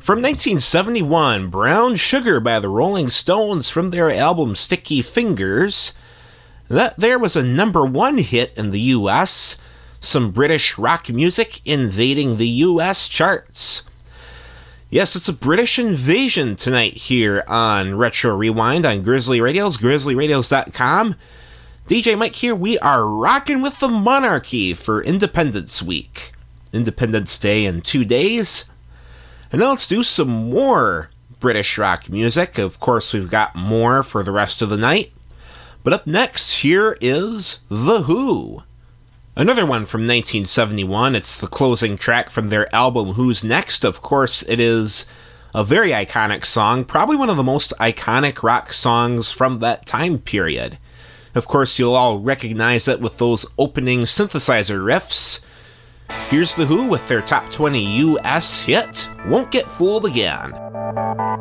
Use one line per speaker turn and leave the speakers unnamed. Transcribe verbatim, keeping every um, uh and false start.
From nineteen seventy-one, Brown Sugar by the Rolling Stones from their album Sticky Fingers. That there was a number one hit in the U S, some British rock music invading the U S charts. Yes, it's a British invasion tonight here on Retro Rewind on Grizzly Radios, grizzly radios dot com. D J Mike here, we are rocking with the monarchy for Independence Week. Independence Day in two days. And now let's do some more British rock music. Of course, we've got more for the rest of the night. But up next, here is The Who. Another one from nineteen seventy-one. It's the closing track from their album Who's Next. Of course, it is a very iconic song, probably one of the most iconic rock songs from that time period. Of course, you'll all recognize it with those opening synthesizer riffs. Here's The Who with their top twenty U S hit, Won't Get Fooled Again.